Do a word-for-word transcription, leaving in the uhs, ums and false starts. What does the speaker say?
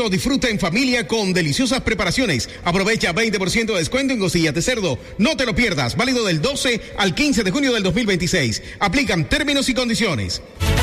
Disfruta en familia con deliciosas preparaciones. Aprovecha veinte por ciento de descuento en costillas de cerdo. No te lo pierdas. Válido del doce al quince de junio del dos mil veintiséis. Aplican términos y condiciones.